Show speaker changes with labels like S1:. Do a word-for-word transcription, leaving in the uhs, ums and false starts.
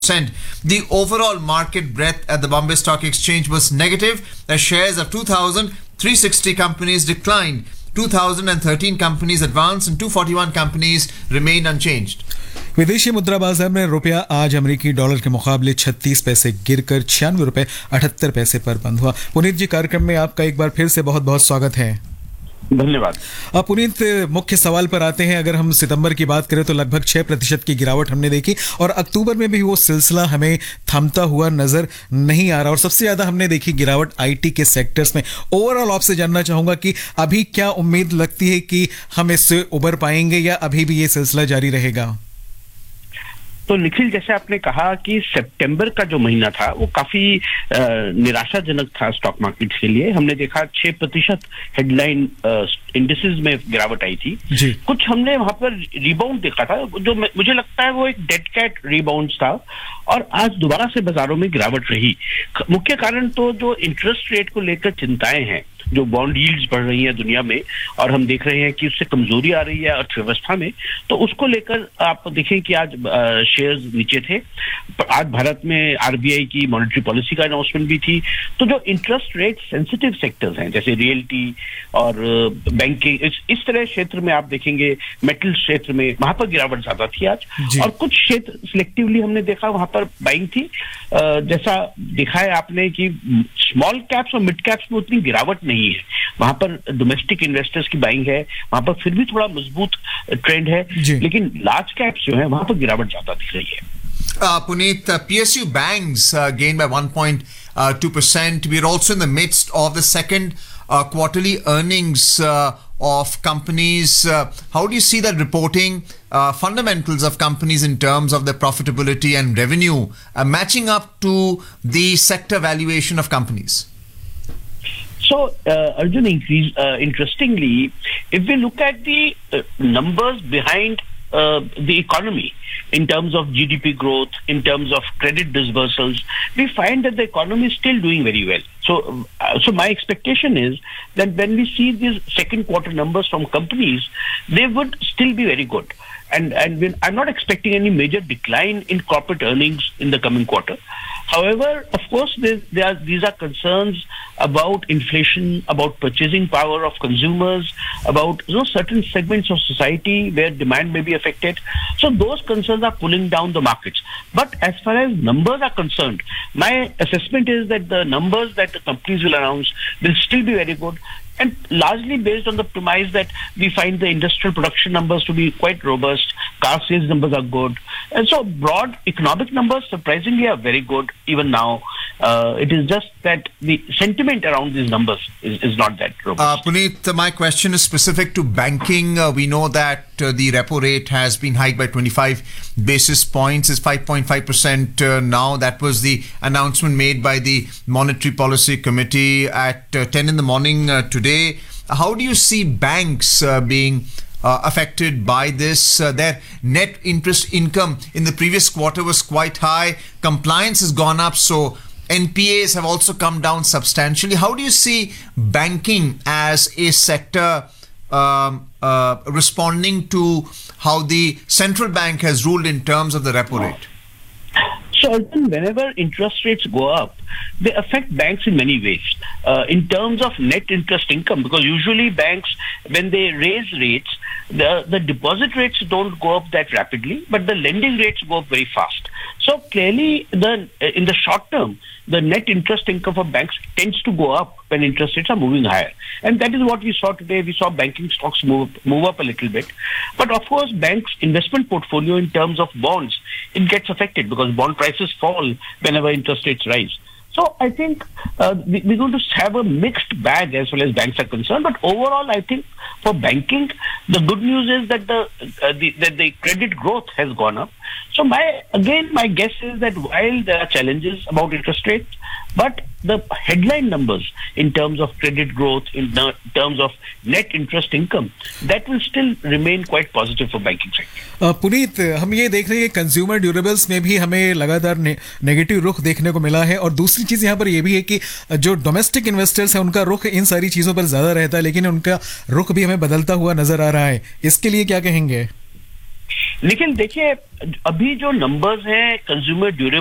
S1: The overall market breadth at the Bombay Stock Exchange was negative as shares of two thousand three hundred sixty companies declined, two thousand thirteen companies advanced and two hundred forty-one companies remained unchanged.
S2: विदेशी मुद्रा बाजार में रुपया आज अमेरिकी dollar के मुकाबले छत्तीस पैसे गिरकर छियानवे रुपए अठहत्तर पैसे पर बंद हुआ। पुनीत जी, कार्यक्रम में आपका एक बार फिर से बहुत बहुत स्वागत है।
S3: धन्यवाद।
S2: अब पुनीत, मुख्य सवाल पर आते हैं। अगर हम सितंबर की बात करें तो लगभग छह प्रतिशत की गिरावट हमने देखी और अक्टूबर में भी वो सिलसिला हमें थमता हुआ नजर नहीं आ रहा और सबसे ज्यादा हमने देखी गिरावट आईटी के सेक्टर्स में। ओवरऑल आपसे जानना चाहूंगा कि अभी क्या उम्मीद लगती है कि हम इससे उबर पाएंगे या अभी भी ये सिलसिला जारी रहेगा?
S3: तो निखिल, जैसे आपने कहा कि सितंबर का जो महीना था वो काफी निराशाजनक था स्टॉक मार्केट के लिए। हमने देखा छह प्रतिशत हेडलाइन इंडिसेस में गिरावट आई थी। कुछ हमने वहां पर रिबाउंड देखा था, जो मुझे लगता है वो एक डेड कैट रिबाउंड था और आज दोबारा से बाजारों में गिरावट रही। मुख्य कारण तो जो इंटरेस्ट रेट को लेकर चिंताएं हैं, जो बॉन्ड यील्ड्स बढ़ रही है दुनिया में और हम देख रहे हैं कि उससे कमजोरी आ रही है अर्थव्यवस्था में, तो उसको लेकर आप देखें कि आज शेयर्स नीचे थे। आज भारत में आरबीआई की मॉनेटरी पॉलिसी का अनाउंसमेंट भी थी। तो जो इंटरेस्ट रेट सेंसिटिव सेक्टर्स हैं जैसे रियल्टी और बैंकिंग, इस, इस तरह क्षेत्र में आप देखेंगे, मेटल क्षेत्र में वहां पर गिरावट ज्यादा थी आज। और कुछ क्षेत्र सिलेक्टिवली हमने देखा वहां पर बाइंग थी। जैसा देखा है आपने कि स्मॉल कैप्स और मिड कैप्स में उतनी गिरावट नहीं है, वहां पर डोमेस्टिक इन्वेस्टर्स की बाइंग है, वहां पर फिर भी थोड़ा मजबूत ट्रेंड है, लेकिन लार्ज कैप्स जो है वहां पर गिरावट ज्यादा दिख रही है।
S1: Uh, Puneet, uh, P S U banks uh, gained by one point two percent. We are also in the midst of the second uh, quarterly earnings uh, of companies. Uh, how do you see that reporting uh, fundamentals of companies in terms of their profitability and revenue uh, matching up to the sector valuation of companies?
S3: So, uh, Arjun, increase, uh, interestingly, if we look at the uh, numbers behind uh, the economy, in terms of G D P growth, in terms of credit disbursals, we find that the economy is still doing very well. So, uh, so my expectation is that when we see these second quarter numbers from companies, they would still be very good. And and when, I'm not expecting any major decline in corporate earnings in the coming quarter. However, of course, there, there are, these are concerns about inflation, about purchasing power of consumers, about you know, certain segments of society where demand may be affected. So those concerns are pulling down the markets. But as far as numbers are concerned, my assessment is that the numbers that the companies will announce will still be very good. And largely based on the premise that we find the industrial production numbers to be quite robust, car sales numbers are good. And so broad economic numbers surprisingly are very good even now. Uh, it is just that the sentiment around these numbers is, is not that robust.
S1: Uh, Puneet, uh, my question is specific to banking. Uh, we know that uh, the repo rate has been hiked by twenty-five basis points. It's five point five percent uh, now. That was the announcement made by the Monetary Policy Committee at uh, ten in the morning uh, today. How do you see banks uh, being Uh, affected by this? Uh, their net interest income in the previous quarter was quite high. Compliance has gone up, so N P As have also come down substantially. How do you see banking as a sector um, uh, responding to how the central bank has ruled in terms of the repo rate?
S3: So, whenever interest rates go up, they affect banks in many ways. Uh, in terms of net interest income, because usually banks, when they raise rates, the, the deposit rates don't go up that rapidly, but the lending rates go up very fast. So clearly, the in the short term, the net interest income for banks tends to go up when interest rates are moving higher. And that is what we saw today. We saw banking stocks move, move up a little bit. But of course, banks' investment portfolio in terms of bonds, it gets affected because bond prices fall whenever interest rates rise. So I think uh, we, we're going to have a mixed bag as far as banks are concerned. But overall, I think for banking, the good news is that the, uh, the that the credit growth has gone up. So my again, my guess is that while there are challenges about interest rates, but the headline numbers in terms of credit growth, in terms of net interest income, that will still remain quite positive for banking sector.
S2: uh, Puneet, हम ये देख रहे हैं कि consumer durables में भी हमें लगातार ने, नेगेटिव रुख देखने को मिला है और दूसरी चीज यहाँ पर ये भी है कि जो डोमेस्टिक इन्वेस्टर्स हैं उनका रुख इन सारी चीजों पर ज्यादा रहता है, लेकिन उनका रुख भी हमें बदलता हुआ नजर आ रहा है। इसके लिए क्या कहेंगे?
S3: लेकिन देखिए अभी जो नंबर्स हैं कंज्यूमर ड्यूरेबल